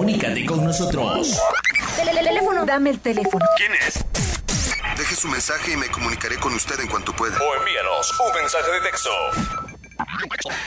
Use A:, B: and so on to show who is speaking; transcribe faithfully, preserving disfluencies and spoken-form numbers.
A: Comunícate con nosotros.
B: El teléfono. Dame el teléfono.
C: ¿Quién es?
D: Deje su mensaje y me comunicaré con usted en cuanto pueda.
C: O envíanos un mensaje de texto.